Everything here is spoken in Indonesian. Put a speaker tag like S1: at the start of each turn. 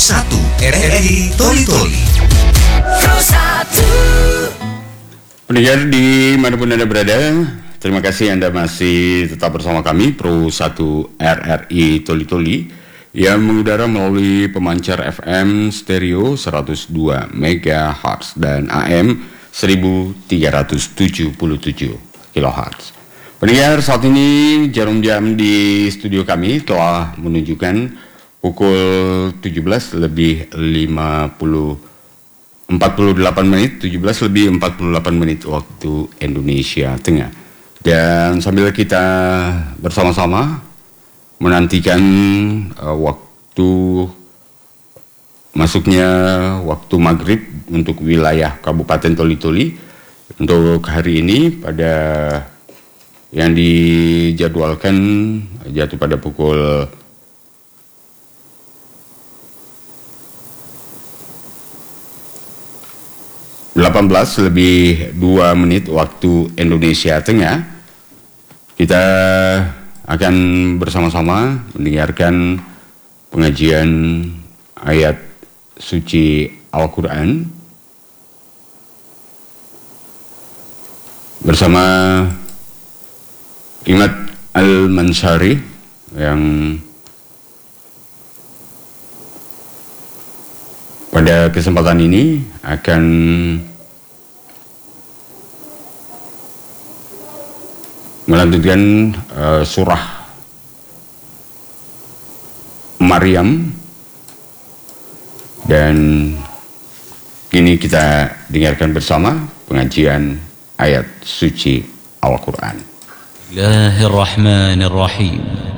S1: 1 RRI Toli Toli.
S2: Pendengar di manapun Anda berada, terima kasih Anda masih tetap bersama kami Pro 1 RRI Toli Toli yang mengudara melalui pemancar FM stereo 102 MHz dan AM 1377 kHz. Pendengar, saat ini jarum jam di studio kami telah menunjukkan pukul 17 lebih 48 menit, 17 lebih 48 menit waktu Indonesia Tengah. Dan sambil kita bersama-sama menantikan waktu masuknya waktu maghrib untuk wilayah Kabupaten Toli Toli untuk hari ini pada yang dijadwalkan jatuh pada pukul 18 lebih 2 menit waktu Indonesia Tengah. Kita akan bersama-sama mendengarkan pengajian ayat suci Al-Quran bersama Imad Al-Mansari yang pada kesempatan ini akan melanjutkan surah Maryam, dan kini kita dengarkan bersama pengajian ayat suci Al-Quran.
S3: Bismillahirrahmanirrahim.